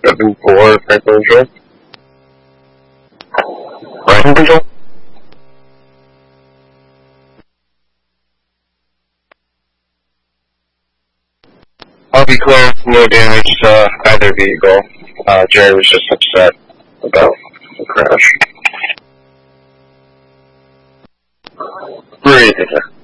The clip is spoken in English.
7-4, Franklin Control. Franklin Control. I'll be clear, no damage to either vehicle. Jerry was just upset about the crash. Breathe.